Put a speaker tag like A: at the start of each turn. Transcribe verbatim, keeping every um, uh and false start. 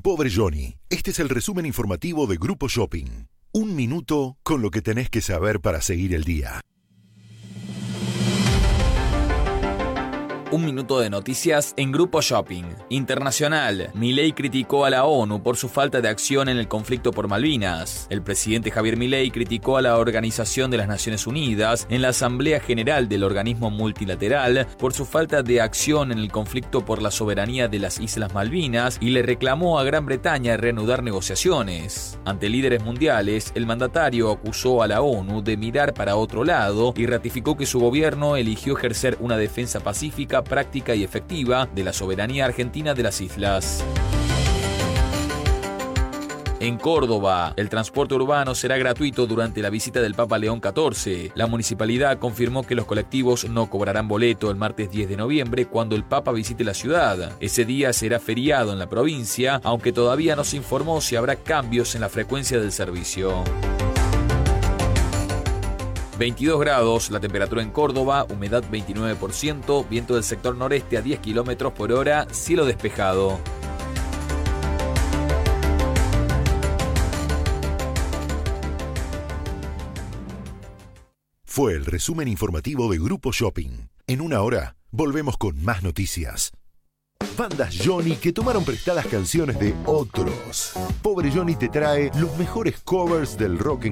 A: Pobre Johnny. Este es el resumen informativo de Grupo Shopping. Un minuto con lo que tenés que saber para seguir el día.
B: Un minuto de noticias en Grupo Shopping. Internacional. Milei criticó a la ONU por su falta de acción en el conflicto por Malvinas. El presidente Javier Milei criticó a la Organización de las Naciones Unidas en la Asamblea General del organismo multilateral por su falta de acción en el conflicto por la soberanía de las Islas Malvinas y le reclamó a Gran Bretaña reanudar negociaciones. Ante líderes mundiales, el mandatario acusó a la ONU de mirar para otro lado y ratificó que su gobierno eligió ejercer una defensa pacífica, práctica y efectiva de la soberanía argentina de las islas. En Córdoba, el transporte urbano será gratuito durante la visita del Papa León catorce. La municipalidad confirmó que los colectivos no cobrarán boleto el martes diez de noviembre cuando el Papa visite la ciudad. Ese día será feriado en la provincia, aunque todavía no se informó si habrá cambios en la frecuencia del servicio. veintidós grados, la temperatura en Córdoba, humedad veintinueve por ciento, viento del sector noreste a diez kilómetros por hora, cielo despejado.
A: Fue el resumen informativo de Grupo Shopping. En una hora, volvemos con más noticias. Bandas Johnny que tomaron prestadas canciones de otros. Pobre Johnny te trae los mejores covers del rock en